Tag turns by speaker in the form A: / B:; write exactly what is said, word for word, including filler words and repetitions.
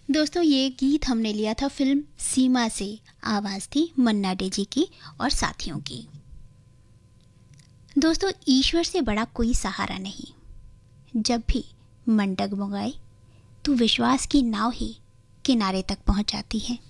A: दोस्तों ये गीत हमने लिया था फिल्म सीमा से। आवाज़ थी मन्ना डे जी की और साथियों की। दोस्तों ईश्वर से बड़ा कोई सहारा नहीं। जब भी मन डगमगाए तो विश्वास की नाव ही किनारे तक पहुंच जाती है।